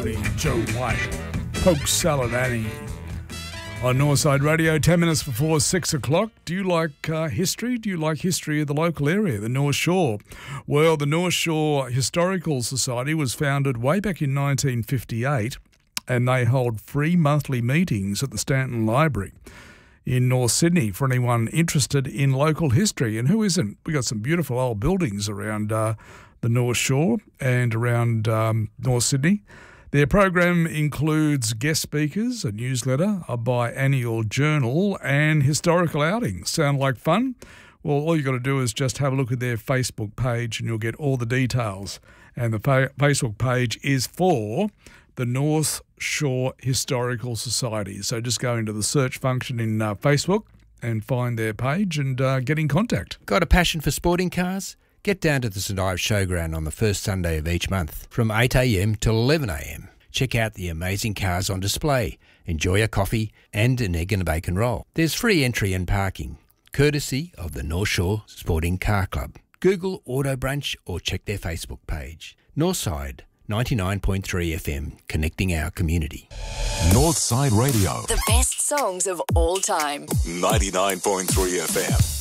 Society, Joe White, Poke Salad Annie. On Northside Radio, 10 minutes before 6 o'clock. Do you like history? Do you like history of the local area, the North Shore? Well, the North Shore Historical Society was founded way back in 1958, and they hold free monthly meetings at the Stanton Library in North Sydney for anyone interested in local history. And who isn't? We got some beautiful old buildings around the North Shore and around North Sydney. Their program includes guest speakers, a newsletter, a biannual journal, and historical outings. Sound like fun? Well, all you got to do is just have a look at their Facebook page and you'll get all the details. And the Facebook page is for the North Shore Historical Society. So just go into the search function in Facebook and find their page and get in contact. Got a passion for sporting cars? Get down to the St Ives Showground on the first Sunday of each month from 8 a.m. till 11 a.m. Check out the amazing cars on display, enjoy a coffee and an egg and a bacon roll. There's free entry and parking, courtesy of the North Shore Sporting Car Club. Google Auto Brunch or check their Facebook page. Northside 99.3 FM, connecting our community. Northside Radio. The best songs of all time. 99.3 FM.